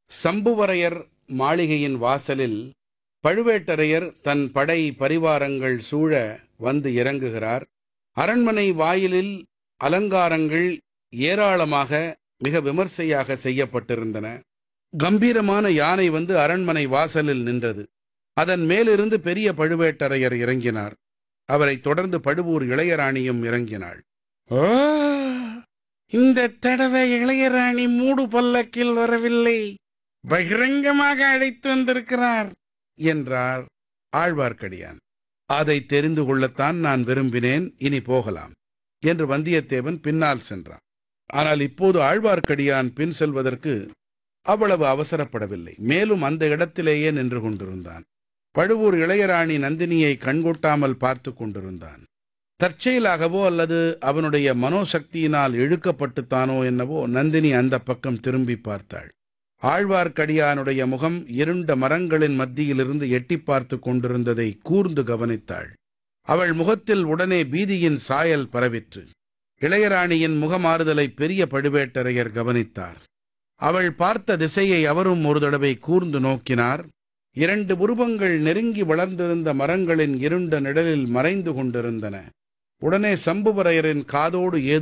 சம்புவரையர் மாளிகையின் வாசலில் பழுவேட்டரையர் தன் படை பரிவாரங்கள் சூழ வந்து இறங்குகிறார். அரண்மனை வாயிலில் அலங்காரங்கள் ஏராளமாக மிக விமர்சையாக செய்யப்பட்டிருந்தன. கம்பீரமான யானை வந்து அரண்மனை வாசலில் நின்றது. அதன் மேலிருந்து பெரிய பழுவேட்டரையர் இறங்கினார். அவரைத் தொடர்ந்து பழுவூர் இளையராணியும் இறங்கினாள். ஓ, இந்த தடவை இளையராணி மூடு பல்லக்கில் வரவில்லை, பகிரங்கமாக அழைத்து வந்திருக்கிறார் என்றார் ஆழ்வார்க்கடியான். அதை தெரிந்து கொள்ளத்தான் நான் விரும்பினேன். இனி போகலாம் என்று வந்தியத்தேவன் பின்னால் சென்றான். ஆனால் இப்போது ஆழ்வார்க்கடியான் பின் செல்வதற்கு அவ்வளவு அவசரப்படவில்லை. மேலும் அந்த இடத்திலேயே நின்று கொண்டிருந்தான். பழுவூர் இளையராணி நந்தினியை கண்கொட்டாமல் பார்த்து கொண்டிருந்தான். தற்செயலாகவோ அல்லது அவனுடைய மனோசக்தியினால் இழுக்கப்பட்டுத்தானோ என்னவோ நந்தினி அந்த பக்கம் திரும்பி பார்த்தாள். ஆழ்வார்க்கடியானுடைய முகம் இருண்ட மரங்களின் மத்தியிலிருந்து எட்டி பார்த்து கொண்டிருந்ததை கூர்ந்து கவனித்தாள். அவள் முகத்தில் உடனே பீதியின் சாயல் பரவிற்று. இளையராணியின் முகமாறுதலை பெரிய பழுவேட்டரையர் கவனித்தார். அவள் பார்த்த திசையை அவரும் ஒரு தடவை கூர்ந்து நோக்கினார். இரண்டு உருவங்கள் நெருங்கி வளர்ந்திருந்த மரங்களின் இருண்ட நிழலில் மறைந்து கொண்டிருந்தன. உடனே சம்புவரையரின் காதோடு ஏதோ